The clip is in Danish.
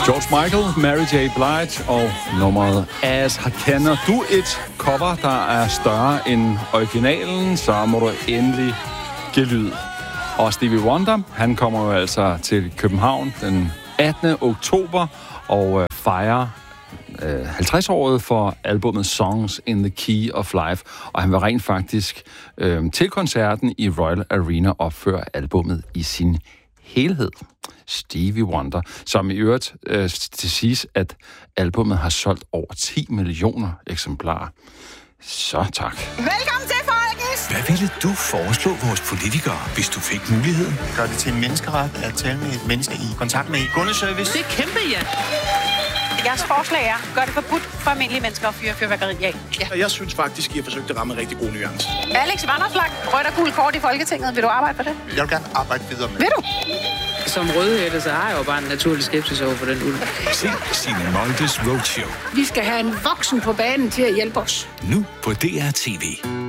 George Michael, Mary J. Blige og nummeret As. Kender du et cover, der er større end originalen, så må du endelig give lyd. Og Stevie Wonder, han kommer jo altså til København den 18. oktober og fejrer 50-året for albumet Songs in the Key of Life, og han vil rent faktisk til koncerten i Royal Arena opføre albumet i sin helhed. Stevie Wonder, som i øvrigt til siges, at albumet har solgt over 10 millioner eksemplarer. Så tak. Velkommen til, folkens! Hvad ville du foreslå vores politikere, hvis du fik muligheden? Gør det til en menneskeret at tale med et menneske i kontakt med kundeservice? Det er kæmpe, ja! Jeres forslag er, gør det forbudt for almindelige mennesker at fyre fyrværkeri af. Ja. Jeg synes faktisk, I har forsøgt at ramme en rigtig god nuance. Alex Vanopslagh, rødt og gul kort i Folketinget. Vil du arbejde for det? Jeg vil gerne arbejde videre med. Vil du? Som rødhætte, så har jeg jo bare en naturlig skepsis over for den ulv. Se Signe Moldes Roadshow. Vi skal have en voksen på banen til at hjælpe os. Nu på DR TV.